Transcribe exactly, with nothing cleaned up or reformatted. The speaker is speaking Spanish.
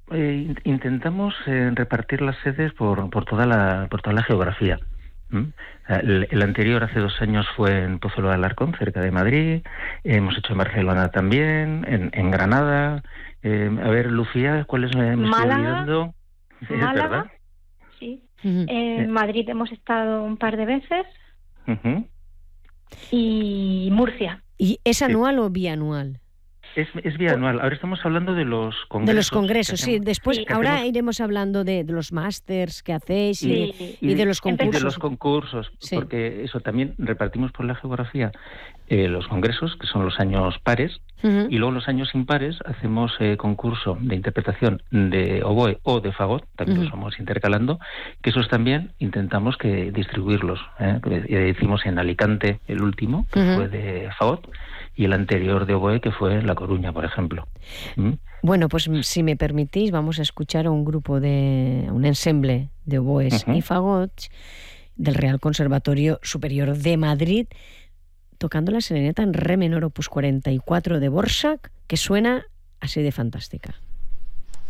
Eh, intentamos eh, repartir las sedes por, por toda la por toda la geografía. ¿Mm? El, el anterior, hace dos años, fue en Pozuelo de Alarcón, cerca de Madrid. Hemos hecho en Barcelona también, en, en Granada. Eh, a ver, Lucía, ¿cuáles me, me estoy Málaga, olvidando? Sí, es Málaga, verdad. sí. Ujú. En Eh, Madrid hemos estado un par de veces ujú. y Murcia. ¿Y es Sí. anual o bianual? Es, es bianual. Ahora estamos hablando de los congresos. De los que congresos, sí. hacemos- Después, Sí. que ahora hacemos- iremos hablando de, de los másters que hacéis y, de, Sí. y de los y de concursos. los concursos, Sí. porque eso también repartimos por la geografía eh, los congresos, que son los años pares, Ujú. y luego los años impares hacemos eh, concurso de interpretación de oboe o de fagot, también Ujú. los vamos intercalando, que esos también intentamos que distribuirlos. ¿eh? Eh, Hicimos en Alicante el último, que Ujú. fue de fagot, y el anterior de oboe, que fue en La Coruña, por ejemplo. ¿Mm? Bueno, pues si me permitís, vamos a escuchar a un grupo de un ensemble de oboes Ujú. y fagots del Real Conservatorio Superior de Madrid, tocando la serenata en re menor opus cuarenta y cuatro de Dvořák, que suena así de fantástica.